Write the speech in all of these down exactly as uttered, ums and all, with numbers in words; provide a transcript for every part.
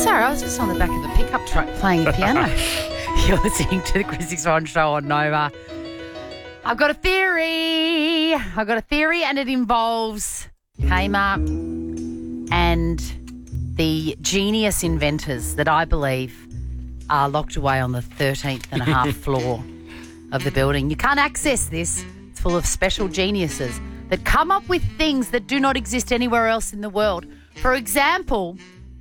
sorry, I was just on the back of the pickup truck playing the piano. You're listening to the Chrissy Swan Show on Nova. I've got a theory. I've got a theory and it involves Kmart and the genius inventors that I believe are locked away on the thirteenth and a half floor of the building. You can't access this. It's full of special geniuses that come up with things that do not exist anywhere else in the world. For example,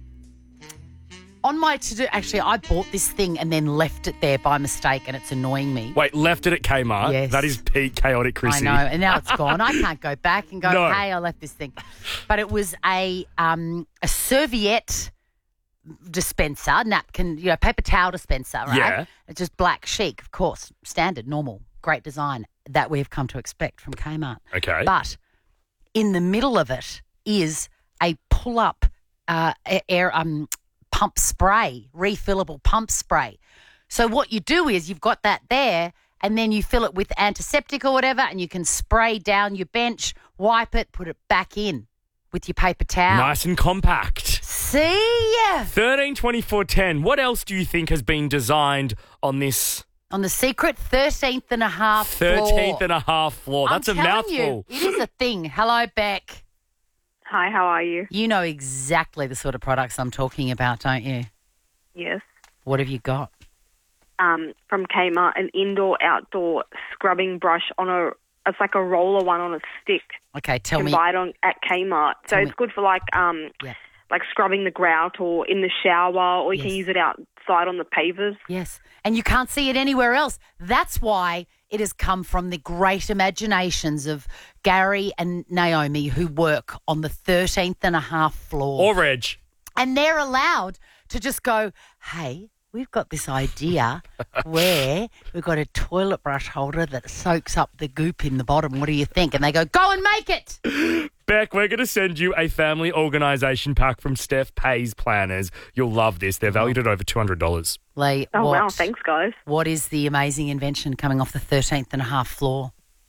on my to-do, actually, I bought this thing and then left it there by mistake and it's annoying me. Wait, left it at Kmart? Yes. That is peak chaotic, Chrissy. I know, and now it's gone. I can't go back and go, No. hey, I left this thing. But it was a um, a serviette dispenser, napkin, you know, paper towel dispenser, right? Yeah. It's just black chic, of course, standard, normal, great design that we've come to expect from Kmart. Okay. But in the middle of it is a pull-up uh, air um, pump spray, refillable pump spray. So what you do is you've got that there and then you fill it with antiseptic or whatever and you can spray down your bench, wipe it, put it back in with your paper towel. Nice and compact. See? thirteen twenty-four ten. What else do you think has been designed on this On the secret thirteenth and a half floor. thirteenth and a half floor? That's I'm a telling mouthful. You, it is a thing. Hello, Beck. Hi, how are you? You know exactly the sort of products I'm talking about, don't you? Yes. What have you got? Um, from Kmart, an indoor-outdoor scrubbing brush on a, it's like a roller one on a stick. Okay, tell you me. can buy it on, at Kmart. So Tell it's me. good for like um, Yeah. like scrubbing the grout or in the shower, or you Yes. can use it outside on the pavers. Yes, and you can't see it anywhere else. That's why it has come from the great imaginations of Gary and Naomi who work on the thirteenth and a half floor. Or Reg. And they're allowed to just go, hey, we've got this idea where we've got a toilet brush holder that soaks up the goop in the bottom. What do you think? And they go, go and make it. Beck, we're going to send you a family organisation pack from Steph Pays Planners. You'll love this. They're valued at over two hundred dollars. Lee, Oh, what, wow, thanks, guys. what is the amazing invention coming off the thirteenth and a half floor?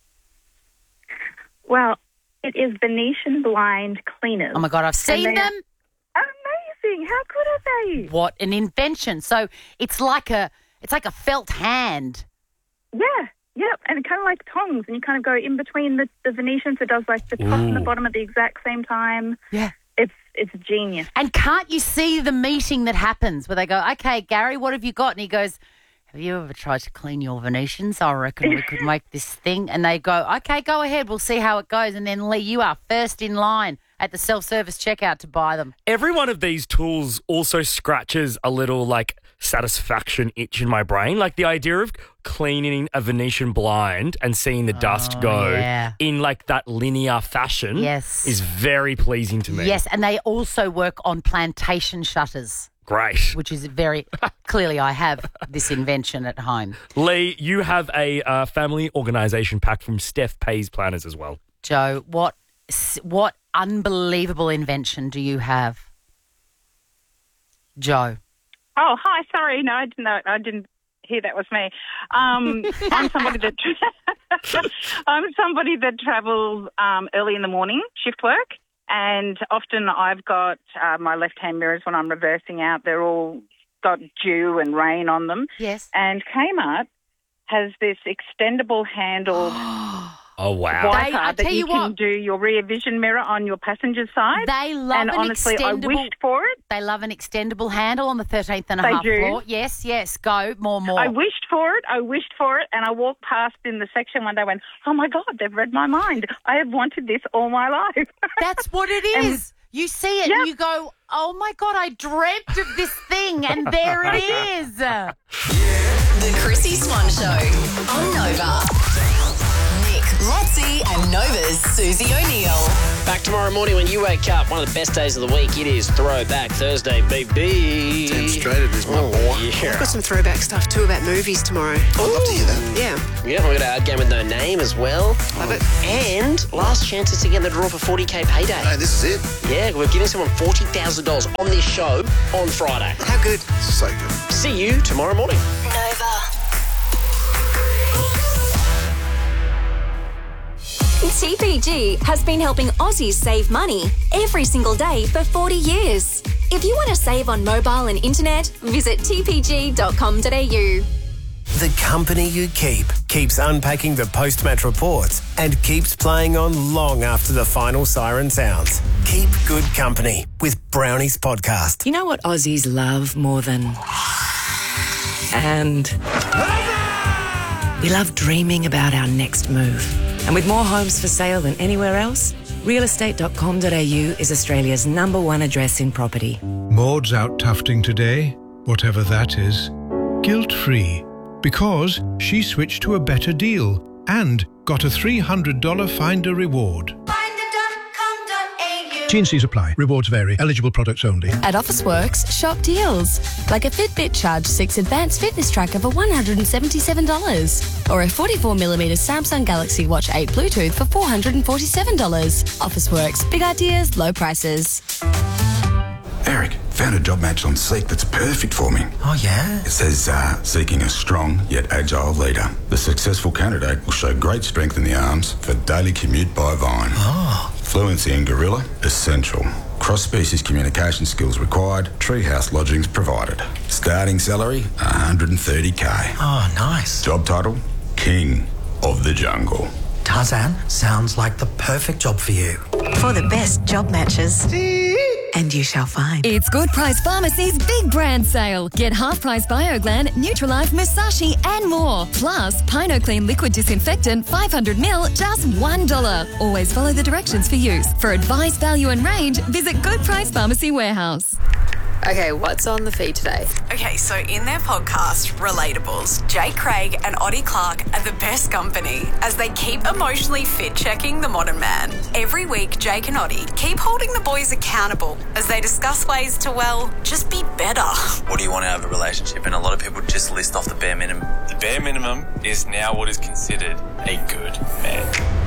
Well, it is Venetian blind cleaners. Oh, my God, I've seen they- them. Amazing. How good are they? What an invention. So it's like a it's like a felt hand. Yeah, yep. And kind of like tongs. And you kind of go in between the, the Venetians. It does like the top and the Ooh. bottom at the exact same time. Yeah. It's it's genius. And can't you see the meeting that happens where they go, okay, Gary, what have you got? And he goes, have you ever tried to clean your Venetians? I reckon we could make this thing. And they go, okay, go ahead. We'll see how it goes. And then, Lee, you are first in line at the self-service checkout to buy them. Every one of these tools also scratches a little, like, satisfaction itch in my brain. Like, the idea of cleaning a Venetian blind and seeing the dust Oh, go yeah. in, like, that linear fashion Yes. is very pleasing to me. Yes, and they also work on plantation shutters, Great. which is very clearly I have this invention at home. Lee, you have a uh, family organisation pack from Steph Pays Planners as well. Joe, what what unbelievable invention do you have? Joe. Oh, hi. Sorry, no, I didn't know. I didn't hear that was me. Um, I'm somebody that I'm somebody that travels um, early in the morning, shift work, and often I've got uh, my left-hand mirrors when I'm reversing out. They're all got dew and rain on them. Yes. And Kmart has this extendable handled Oh, wow. They- wiper I that tell you you can what. do your rear vision mirror on your passenger side. They love and an honestly, I extendable wished for it. They love an extendable handle on the thirteenth and a They half do. floor. Yes, yes, go more more. I wished for it. I wished for it. And I walked past in the section one day and went, oh, my God, they've read my mind. I have wanted this all my life. That's what it And- is. You see it Yep. and you go, oh my God, I dreamt of this thing and there it is. The Chrissy Swan Show on Nova. Nick, Lotzi and Nova's Susie O'Neill. Back tomorrow morning when you wake up. One of the best days of the week. It is Throwback Thursday, baby. Damn straight it is, my Oh, boy. yeah. I've got some throwback stuff too about movies tomorrow. I'd love to hear that. Yeah, Yeah, we've got our game with no name as well. love it. And last chances to get in the draw for forty K payday. Hey, this is it. Yeah, we're giving someone forty thousand dollars on this show on Friday. How good. So good. See you tomorrow morning. Nova. T P G has been helping Aussies save money every single day for forty years. If you want to save on mobile and internet, visit t p g dot com dot a u. The company you keep keeps unpacking the post-match reports and keeps playing on long after the final siren sounds. Keep good company with Brownies Podcast. You know what Aussies love more than... And... we love dreaming about our next move. And with more homes for sale than anywhere else, real estate dot com dot a u is Australia's number one address in property. Maud's out tufting today, whatever that is, guilt-free, because she switched to a better deal and got a three hundred dollars Finder reward. T and C's apply. Rewards vary. Eligible products only. At Officeworks, shop deals. Like a Fitbit Charge six Advanced Fitness Tracker for one hundred seventy-seven dollars. Or a forty-four millimeter Samsung Galaxy Watch eight Bluetooth for four hundred forty-seven dollars. Officeworks. Big ideas, low prices. Eric, found a job match on Seek that's perfect for me. Oh, yeah? It says, uh, seeking a strong yet agile leader. The successful candidate will show great strength in the arms for daily commute by Vine. Oh. Fluency in Gorilla, essential. Cross-species communication skills required. Treehouse lodgings provided. Starting salary, one hundred thirty k. Oh, nice. Job title, King of the Jungle. Tarzan, sounds like the perfect job for you. For the best job matches. And you shall find. It's Good Price Pharmacy's big brand sale. Get half-price BioGlan, Nutralife, Musashi and more. Plus, PinoClean Liquid Disinfectant five hundred milliliters, just one dollar. Always follow the directions for use. For advice, value and range, visit Good Price Pharmacy Warehouse. Okay, what's on the feed today? Okay, so in their podcast, Relatables, Jake Craig and Oddie Clark are the best company as they keep emotionally fit-checking the modern man. Every week, Jake and Oddie keep holding the boys accountable as they discuss ways to, well, just be better. What do you want out of a relationship? And a lot of people just list off the bare minimum. The bare minimum is now what is considered a good man.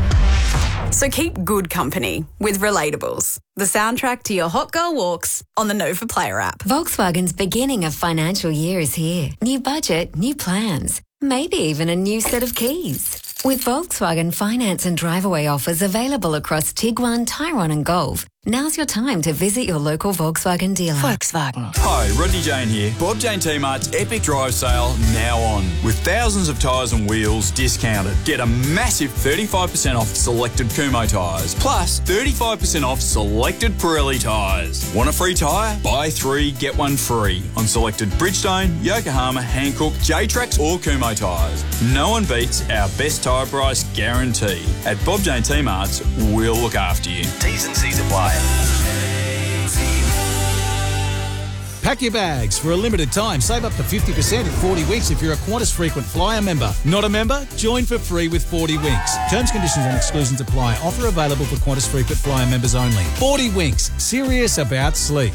So keep good company with Relatables, the soundtrack to your hot girl walks on the Nova Player app. Volkswagen's beginning of financial year is here. New budget, new plans, maybe even a new set of keys. With Volkswagen finance and drive-away offers available across Tiguan, Tyrone and Golf, now's your time to visit your local Volkswagen dealer. Volkswagen. Hi, Rodney Jane here. Bob Jane T-Mart's Epic Drive Sale now on. With thousands of tyres and wheels discounted. Get a massive thirty-five percent off selected Kumho tyres. Plus thirty-five percent off selected Pirelli tyres. Want a free tyre? Buy three, get one free. On selected Bridgestone, Yokohama, Hankook, J-Trax or Kumho tyres. No one beats our best tyre price guarantee. At Bob Jane T-Mart's, we'll look after you. T's and C's apply. Pack your bags. For a limited time, save up to fifty percent in forty winks if you're a Qantas Frequent Flyer member. Not a member? Join for free with forty winks. Terms, conditions and exclusions apply. Offer available for Qantas Frequent Flyer members only. forty winks. Serious about sleep.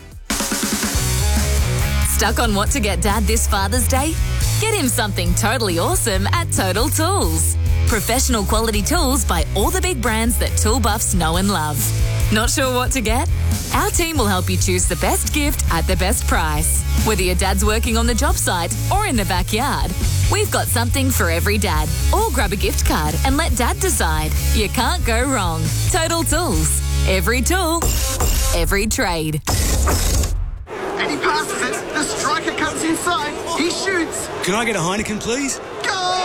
Stuck on what to get Dad this Father's Day? Get him something totally awesome at Total Tools. Professional quality tools by all the big brands that tool buffs know and love. Not sure what to get? Our team will help you choose the best gift at the best price. Whether your dad's working on the job site or in the backyard, we've got something for every dad. Or grab a gift card and let Dad decide. You can't go wrong. Total Tools. Every tool, every trade. And he passes it. The striker comes inside. He shoots. Can I get a Heineken, please? Goal!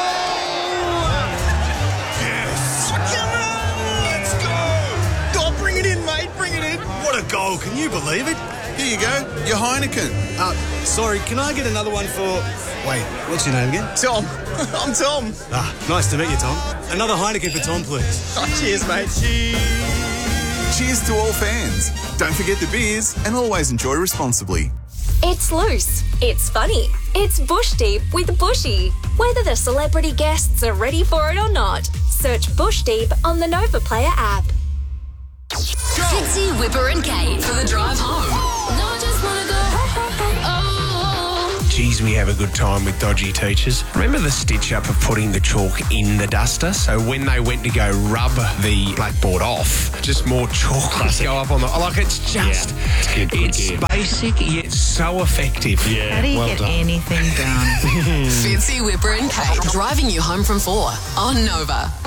Yes! Come on, let's go! Oh, bring it in, mate, bring it in. What a goal, can you believe it? Here you go, your Heineken. Uh, sorry, can I get another one for... Wait, what's your name again? Tom. I'm Tom. Ah, nice to meet you, Tom. Another Heineken for Tom, please. Oh, cheers, mate. Cheers. Cheers to all fans. Don't forget the beers and always enjoy responsibly. It's loose, it's funny, it's bush deep with Bushy. Whether the celebrity guests are ready for it or not, search Bush Deep on the Nova Player app. Fitzy, Whipper and Kate for the drive home. No, I just wanna go home. Oh. Geez, we have a good time with dodgy teachers. Remember the stitch up of putting the chalk in the duster? So when they went to go rub the blackboard off, just more chalk would go up on the... Like, it's just... Yeah, it's good, good it's gear. basic, yet so effective. Yeah. How do you well get done. anything done? Fitzy, Whipper and Kate driving you home from four on Nova.